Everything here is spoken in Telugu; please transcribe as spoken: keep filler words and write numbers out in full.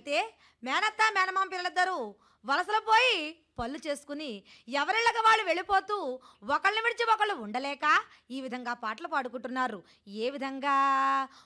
అయితే మేనత్త మేనమామ పిల్లలిద్దరూ వలసలు పోయి పళ్ళు చేసుకుని ఎవరిళ్ళగా వాళ్ళు వెళ్ళిపోతూ ఒకళ్ళని విడిచి ఒకళ్ళు ఉండలేక ఈ విధంగా పాటలు పాడుకుంటున్నారు. ఏ విధంగా?